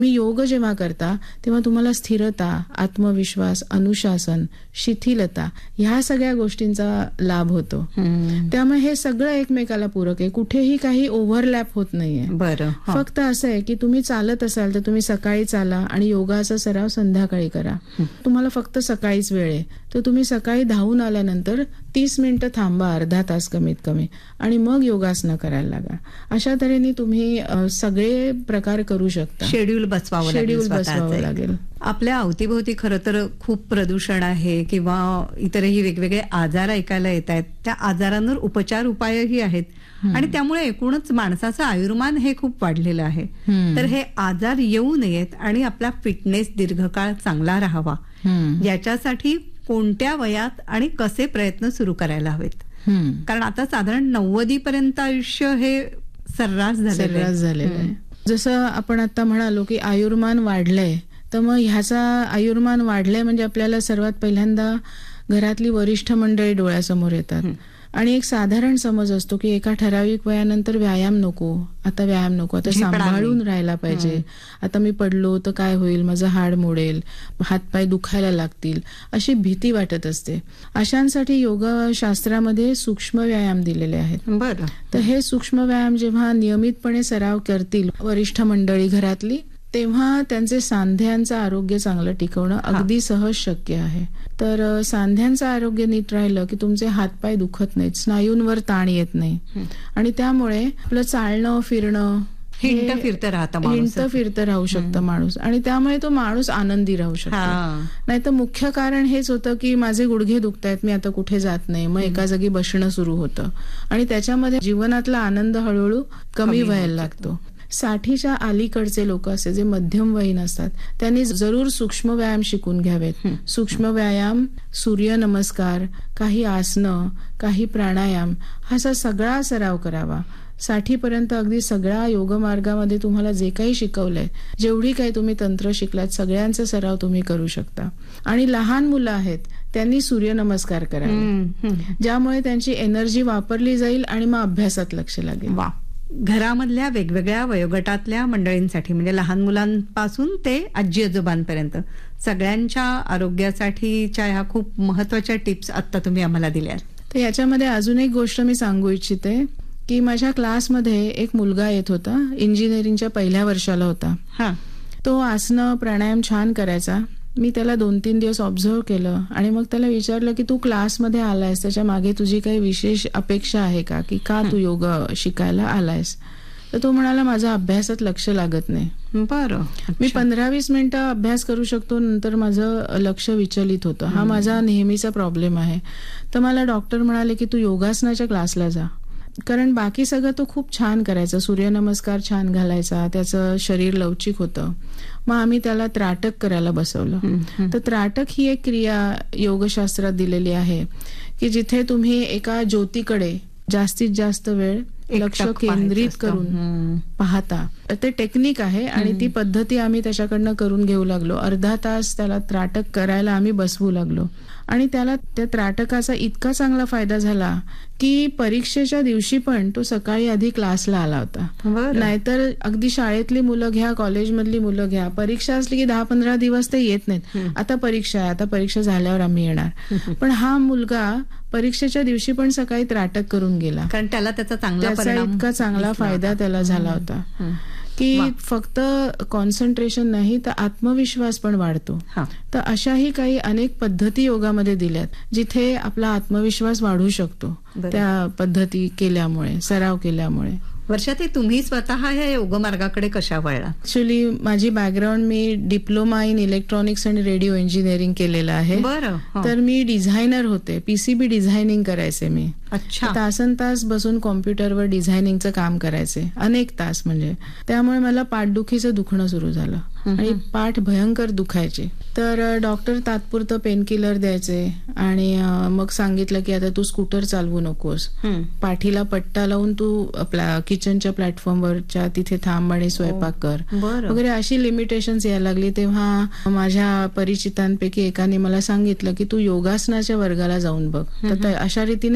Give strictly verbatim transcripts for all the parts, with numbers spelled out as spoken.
मी योग जेव्हा करता तेव्हा तुम्हाला स्थिरता, आत्मविश्वास, अनुशासन, शिथिलता ह्या सगळ्या गोष्टींचा लाभ होतो. त्यामुळे हे सगळं एकमेकाला पूरक आहे. कुठेही काही ओव्हरलॅप होत नाहीये. बरं. फक्त असं आहे की तुम्ही चालत असाल तर तुम्ही सकाळी चाला आणि योगाचा सराव संध्याकाळी करा. तुम्हाला फक्त सकाळीच वेळ आहे तर तुम्ही सकाळी धावून आल्यानंतर तीस मिनिटं थांबा, अर्धा तास कमीत कमी, आणि मग योगासनं करायला लागा. अशा तऱ्हेने तुम्ही अ, सगळे प्रकार करू शकता. शेड्यूल बसवावं शेड्यूल लागेल बसवावं स्वतःचं. लागेल. आपल्या अवतीभोवती खरं तर खूप प्रदूषण आहे किंवा इतरही वेगवेगळे आजार ऐकायला येत आहेत. त्या आजारांवर उपचार उपायही आहेत आणि त्यामुळे एकूणच माणसाचं आयुर्मान हे खूप वाढलेलं आहे. तर हे आजार येऊ नयेत आणि आपला फिटनेस दीर्घकाळ चांगला राहावा याच्यासाठी कोणत्या वयात आणि कसे प्रयत्न सुरू करायला हवेत? कारण आता साधारण नव्वदी पर्यंत आयुष्य हे सर्रास सर्रास झालेलं आहे. जसं आपण आता म्हणालो की आयुर्मान वाढलंय, तर मग ह्याचा आयुर्मान वाढलंय म्हणजे आपल्याला सर्वात पहिल्यांदा घरातली वरिष्ठ मंडळी डोळ्यासमोर येतात आणि एक साधारण समज असतो की एका ठराविक वयानंतर व्यायाम नको, आता व्यायाम नको, आता सांभाळून राहायला पाहिजे, आता मी पडलो तर काय होईल, माझं हाड मोडेल, हातपाय दुखायला लागतील, अशी भीती वाटत असते. अशांसाठी योगशास्त्रामध्ये सूक्ष्म व्यायाम दिलेले आहेत. बरं. तर हे सूक्ष्म व्यायाम जेव्हा नियमितपणे सराव करतील वरिष्ठ मंडळी घरातली, तेव्हा त्यांचे सांध्यांचं आरोग्य चांगलं टिकवणं अगदी सहज शक्य आहे. तर सांध्यांचं आरोग्य नीट राहिलं की तुमचे हातपाय दुखत नाहीत, स्नायूंवर ताण येत नाही आणि त्यामुळे आपलं चालणं फिरणं हिंट फिरतं राहतं हिंट फिरतं राहू शकतं माणूस आणि त्यामुळे तो माणूस आनंदी राहू शकतो. नाही तर मुख्य कारण हेच होतं की माझे गुडघे दुखतायत, मी आता कुठे जात नाही, मग एका जागी बसणं सुरू होतं आणि त्याच्यामध्ये जीवनातला आनंद हळूहळू कमी व्हायला लागतो. साठीच्या अलीकडचे लोक असे जे मध्यमवयीन असतात त्यांनी जरूर सूक्ष्म व्यायाम शिकून घ्यावेत. सूक्ष्म व्यायाम, सूर्य नमस्कार, काही आसनं, काही प्राणायाम, हा सगळा सराव करावा. साठीपर्यंत अगदी सगळ्या योगमार्गामध्ये तुम्हाला जे काही शिकवलंय, जेवढी काही तुम्ही तंत्र शिकलात, सगळ्यांचा सराव तुम्ही करू शकता. आणि लहान मुलं आहेत त्यांनी सूर्यनमस्कार करावे, ज्यामुळे त्यांची एनर्जी वापरली जाईल आणि मग अभ्यासात लक्ष लागेल. वा. घरामधल्या वेगवेगळ्या वयोगटातल्या मंडळींसाठी म्हणजे लहान मुलांपासून ते आजी आजोबांपर्यंत सगळ्यांच्या आरोग्यासाठीच्या ह्या खूप महत्वाच्या टिप्स आता तुम्ही आम्हाला दिल्या. तर याच्यामध्ये अजून एक गोष्ट मी सांगू इच्छिते की माझ्या क्लासमध्ये एक मुलगा येत होता, इंजिनिअरिंगच्या पहिल्या वर्षाला होता. हा. तो आसनं प्राणायाम छान करायचा. मी त्याला दोन तीन दिवस ऑब्झर्व केलं आणि मग त्याला विचारलं की तू क्लासमध्ये आलायस, त्याच्या मागे तुझी काही विशेष अपेक्षा आहे का, की का तू योग शिकायला आलायस? तर तो म्हणाला माझा अभ्यासात लक्ष लागत नाही. बरं. मी पंधरा वीस मिनिटं अभ्यास करू शकतो, नंतर माझं लक्ष विचलित होतं. हा माझा नेहमीचा प्रॉब्लेम आहे. तर मला डॉक्टर म्हणाले की तू योगासनाच्या क्लासला जा, कारण बाकी सगळं तो खूप छान करायचा, सूर्यनमस्कार छान घालायचा, त्याचं शरीर लवचिक होतं. मग आम्ही त्याला त्राटक करायला बसवलं. तर त्राटक ही एक क्रिया योगशास्त्रात दिलेली आहे की जिथे तुम्ही एका ज्योतीकडे जास्तीत जास्त वेळ लक्ष केंद्रित करून पाहता. ते टेक्निक आहे आणि ती पद्धती आम्ही त्याच्याकडनं करून घेऊ लागलो. अर्धा तास त्याला त्राटक करायला आम्ही बसवू लागलो आणि त्याला त्या त्राटकाचा इतका चांगला फायदा झाला की परीक्षेच्या दिवशी पण तो सकाळी आधी क्लासला आला होता. नाहीतर अगदी शाळेतली मुलं घ्या, कॉलेजमधली मुलं घ्या, परीक्षा असली की दहा पंधरा दिवस ते येत नाहीत. आता परीक्षा आहे, आता परीक्षा झाल्यावर आम्ही येणार. पण हा मुलगा परीक्षेच्या दिवशी पण सकाळी त्राटक करून गेला, कारण त्याला त्याचा चांगला परिणाम, इतका चांगला फायदा त्याला झाला होता की फक्त कॉन्सन्ट्रेशन नाही तर आत्मविश्वास पण वाढतो. तर अशाही काही अनेक पद्धती योगामध्ये दिल्यात जिथे आपला आत्मविश्वास वाढू शकतो त्या पद्धती केल्यामुळे, सराव केल्यामुळे. वर्षात तुम्ही स्वतः या योग मार्गाकडे कशा वळला? ऍक्च्युली माझी background, me diploma in electronics आणि रेडिओ इंजिनिअरिंग केलेलं आहे. बरं. तर मी डिझायनर होते, पीसीबी डिझायनिंग करायचे मी. अच्छा. तासन तास बसून कॉम्प्युटरवर डिझायनिंगचं काम करायचे, अनेक तास. म्हणजे त्यामुळे मला पाठदुखीचं दुखणं सुरू झालं आणि पाठ भयंकर दुखायचे. तर डॉक्टर तात्पुरतं पेनकिलर द्यायचे आणि मग सांगितलं की आता तू स्कूटर चालवू नकोस, पाठीला पट्टा लावून तू आपल्या किचनच्या प्लॅटफॉर्मवरच्या तिथे थांब आणि स्वयंपाक कर वगैरे, अशी लिमिटेशन्स यायला लागली. तेव्हा माझ्या परिचितांपैकी एकाने मला सांगितलं की तू योगासनाच्या वर्गाला जाऊन बघ. तर अशा रीतीने मी योगासन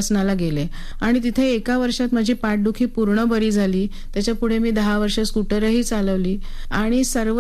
योगासनाला गेले आणि तिथे एका वर्षात माझी पाठदुखी पूर्ण बरी झाली. त्याच्या पुढे मी दहा वर्ष स्कूटरही चालवली आणि सर्व